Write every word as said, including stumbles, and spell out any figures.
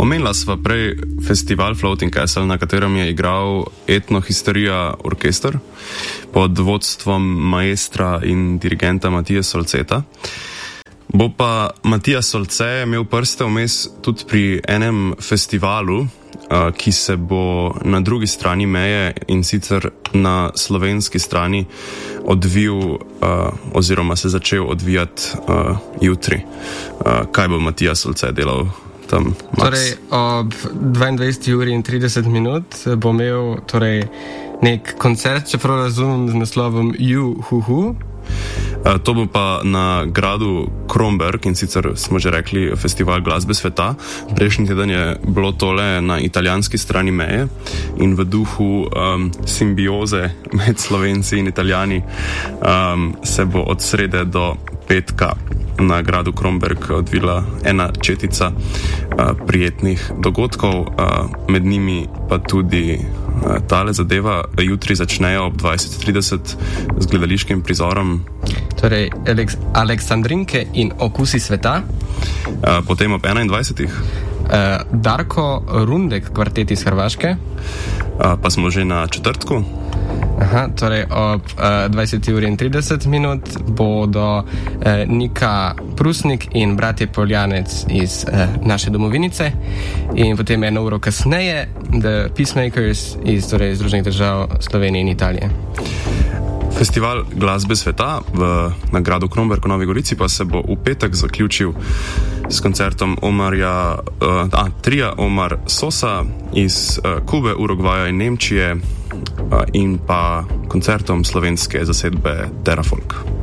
Omenila sva prej festival Floating Castle, na katerem je igral Etnohistorija orkester pod vodstvom maestra in dirigenta Matija Solceta. Bo pa Matija Solce imel prste vmes tudi pri enem festivalu, uh, ki se bo na drugi strani meje in sicer na slovenski strani odvil uh, oziroma se začel odvijati uh, jutri. Uh, kaj bo Matija Solce delal tam? Max? Torej, ob dvaindvajseti uri in trideset minut bo imel torej nek koncert, čeprav razumem z naslovom You Hu Hu. Uh, to bo pa na gradu Kromberk, in sicer smo že rekli festival glasbe sveta. Prejšnji teden je bilo tole na italijanski strani meje in v duhu um, simbioze med Slovenci in Italijani um, se bo od srede do petka na gradu Kromberk odvila ena četica uh, prijetnih dogodkov, uh, med njimi pa tudi uh, tale zadeva. Jutri začnejo ob dvajset trideset z gledališkim prizorom. Torej, Aleks- Aleksandrinke in okusi sveta. Uh, potem ob enaindvajsetih. Uh, Darko Rundek, kvartet iz Hrvaške. Uh, pa smo že na četrtku. Aha, torej ob uh, dvajseti uri in trideset minut bodo uh, Nika Prusnik in bratje Poljanec iz uh, naše domovinice, in potem eno uro kasneje The Peacemakers iz torej, Združenih držav Slovenije in Italije. Festival glasbe sveta v nagradu Kromberk v Novi Gorici pa se bo v petek zaključil s koncertom Omarja, uh, a, tria Omar Sosa iz uh, Kube, Urugvaja in Nemčije uh, in pa koncertom slovenske zasedbe Terrafolk.